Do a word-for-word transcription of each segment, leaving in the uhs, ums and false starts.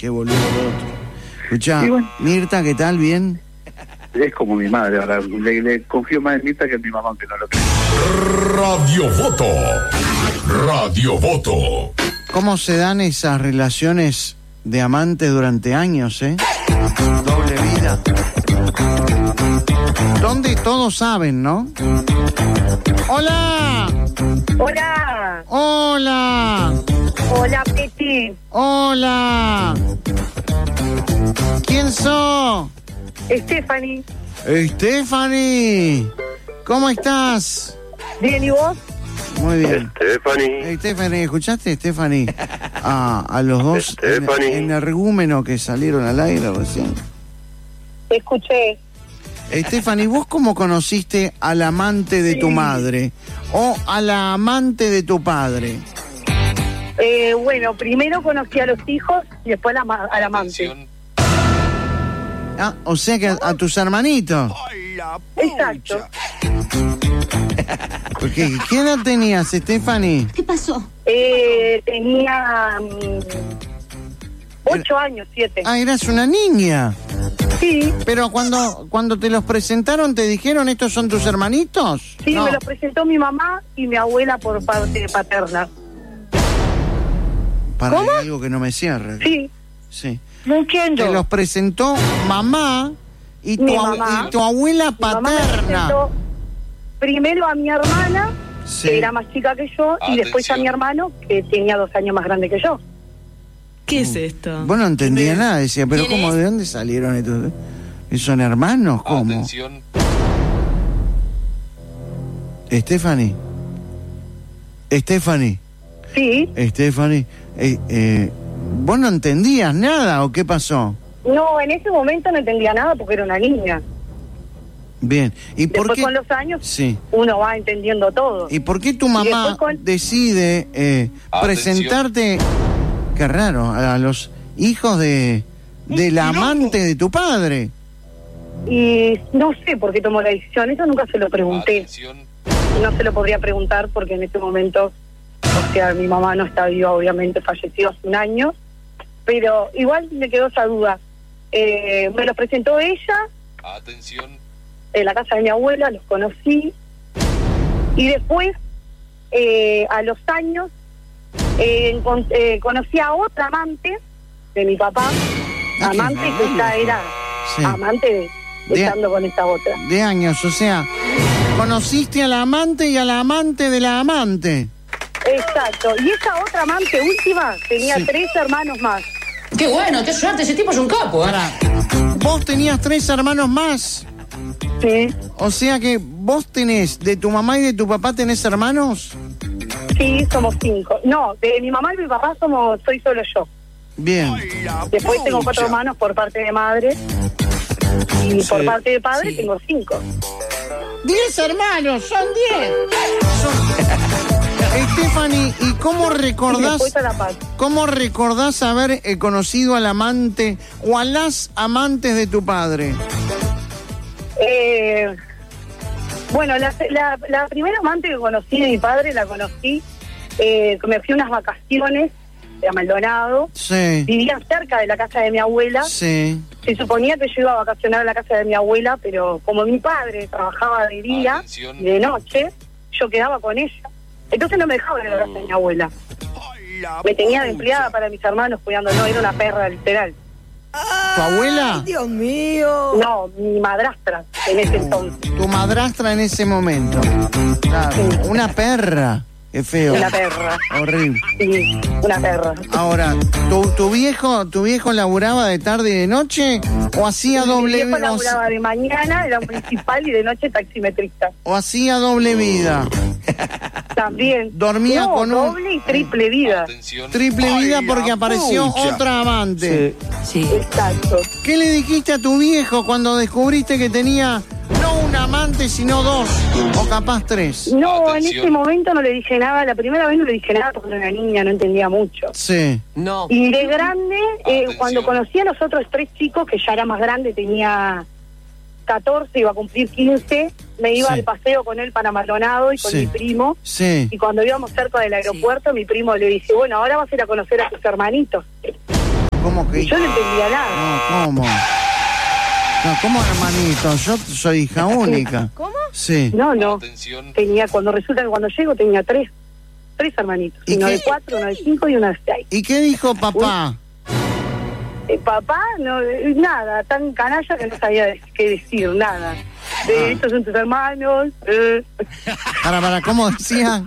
qué boludo el otro. Escuchá, bueno. Mirta, ¿qué tal? ¿Bien? Es como mi madre, ahora le, le confío más en Mirta que en mi mamá, aunque no lo creo. Radio Voto. Radio Voto. ¿Cómo se dan esas relaciones de amantes durante años, eh? Doble vida. Donde todos saben, ¿no? ¡Hola! Hola. ¡Hola! Hola, Peti. ¡Hola! ¿Quién sos? Stephanie. Stephanie. ¿Cómo estás? Bien, ¿y vos? Muy bien. Stephanie. Eh, Stephanie, ¿escuchaste, Stephanie? A, a los dos en, Stephanie. energúmenos que salieron al aire recién. Te escuché. Eh, Stephanie, ¿vos cómo conociste al amante de tu madre? ¿O a la amante de tu padre? Eh, bueno, primero conocí a los hijos y después a la, ma- al amante. Ah, o sea que a, a tus hermanitos. Exacto. Porque, ¿qué edad tenías, Stephanie? ¿Qué pasó? Eh, tenía mm, ocho años, siete. Ah, eras una niña. Sí, Pero cuando, cuando te los presentaron, ¿te dijeron estos son tus hermanitos? sí, No. me los presentó mi mamá y mi abuela por parte paterna. Para ¿Cómo? algo que no me cierre. Sí, Sí. no entiendo. Te los presentó mamá y tu, Mi abu- mamá. y tu abuela Mi mamá me paterna. presentó primero a mi hermana, Sí. que era más chica que yo, y después a mi hermano, que tenía dos años más grande que yo. ¿Qué es esto? Vos no entendía nada, decía, pero ¿Quién ¿cómo? es? ¿De dónde salieron estos? ¿Son hermanos? ¿Cómo? Atención. Stephanie. Stephanie. Sí, Stephanie. Eh, eh, ¿Vos no entendías nada o qué pasó? no, en ese momento no entendía nada porque era una niña. Bien. ¿Y por Después qué? con los años Sí. uno va entendiendo todo. ¿Y por qué tu mamá después con- decide eh, Atención. presentarte, qué raro, a los hijos de del amante de tu padre? Y no sé por qué tomó la decisión, eso nunca se lo pregunté. Atención. No se lo podría preguntar porque en este momento, o sea, mi mamá no está viva, obviamente falleció hace un año, pero igual me quedó esa duda. Eh, me lo presentó ella Atención. en la casa de mi abuela, los conocí, y después, eh, a los años, eh, encon- eh, conocí a otra amante de mi papá, Ah, qué amante que mal. ya era Sí. amante de, De- estando con esta otra. De años, o sea, conociste al amante y a la amante de la amante. Exacto, y esa otra amante última tenía Sí. tres hermanos más. Qué bueno, qué suerte, ese tipo es un capo, ¿eh? Ahora, vos tenías tres hermanos más. Sí, O sea que vos tenés, de tu mamá y de tu papá tenés hermanos. sí, somos cinco. No, de mi mamá y mi papá somos, soy solo yo. Bien. Después tengo cuatro hermanos por parte de madre y por Sí. parte de padre Sí. tengo cinco. ¡Diez hermanos! ¡Son diez! Son... Stephanie, ¿y cómo Y recordás, después a la paz. cómo recordás haber eh, conocido al amante o a las amantes de tu padre? Eh, bueno, la, la, la primera amante que conocí de mi padre la conocí, eh, me fui unas vacaciones a Maldonado, Sí, vivían cerca de la casa de mi abuela. sí. Se suponía que yo iba a vacacionar a la casa de mi abuela, pero como mi padre trabajaba de día Atención. y de noche, yo quedaba con ella. Entonces no me dejaba ir a la casa de mi abuela. Me tenía de empleada para mis hermanos cuidando, no, era una perra literal. ¿Tu abuela? Dios mío. No, mi madrastra en ese entonces. Tu madrastra en ese momento. Claro, una perra. Qué feo. Una perra, Horrible. sí, una perra. Ahora, ¿tu, tu viejo tu viejo laburaba de tarde y de noche o hacía Mi doble viejo vida? laburaba de mañana, era un principal, y de noche taximetrista. O hacía doble vida? También. Dormía No, con un- doble y triple vida. Atención. Triple vida porque apareció otra amante. Sí. Exacto. ¿Qué le dijiste a tu viejo cuando descubriste que tenía no un amante, sino dos? O capaz tres. No, Atención. en ese momento no le dije nada. La primera vez no le dije nada porque era una niña, no entendía mucho. Sí. No. Y de grande, eh, Atención. cuando conocí a los otros tres chicos, que ya era más grande, tenía catorce, iba a cumplir quince, me iba Sí. al paseo con él para Maldonado y con Sí. mi primo. Sí. Y cuando íbamos cerca del aeropuerto, mi primo le dice, bueno, ahora vas a ir a conocer a tus hermanitos. ¿Cómo que? Y yo no entendía nada. No, ¿cómo? No, ¿cómo hermanito? Yo soy hija única. ¿Cómo? Sí. No, no. Atención. Tenía, cuando resulta que cuando llego tenía tres. Tres hermanitos. ¿Y Uno qué? de cuatro, uno de cinco y uno de seis. ¿Y qué dijo papá? Eh, papá, no, eh, nada, tan canalla que no sabía de- qué decir, nada. Eh, Ah. estos son tus hermanos. eh. Para, para, ¿cómo decía?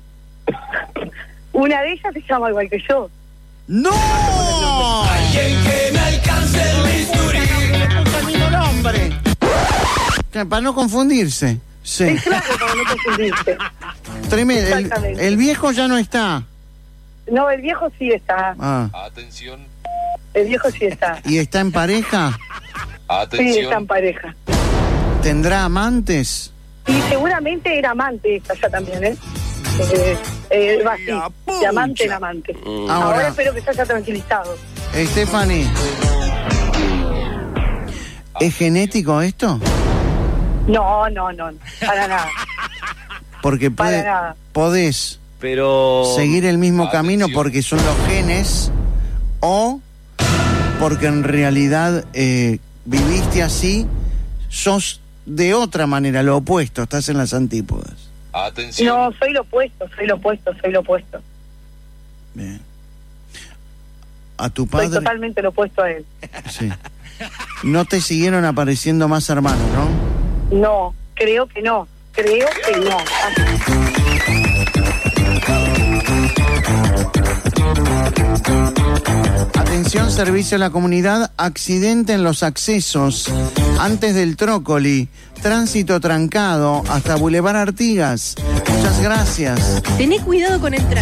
Una de ellas se llama igual que yo. ¡No! Alguien que me alcance el bisturí. El mismo nombre. Que, para no confundirse. Sí. Es claro, para no confundirse. Tremendo. El, Exactamente. el viejo ya no está. No, el viejo sí está. Ah. Atención. El viejo sí está. ¿Y está en pareja? Sí, está en Atención. pareja. ¿Tendrá amantes? Y seguramente era amante esta ya también, ¿eh? Eh, eh, va así, de amante en amante. Ahora, Ahora, espero que se haya tranquilizado. Stephanie, ¿es genético esto? No, no, no, no, para nada. Porque Para puede, nada. podés Pero... seguir el mismo camino Atención. porque son los genes o porque en realidad eh, viviste así, sos de otra manera, lo opuesto, estás en las antípodas. Atención. No, soy lo opuesto, soy lo opuesto, soy lo opuesto. Bien. A tu Soy padre, totalmente lo opuesto a él. sí. No te siguieron apareciendo más hermanos, ¿no? No, creo que no, creo que no. Atención, servicio a la comunidad, accidente en los accesos, antes del Trócoli, tránsito trancado hasta Boulevard Artigas. Muchas gracias. Tené cuidado con entrar.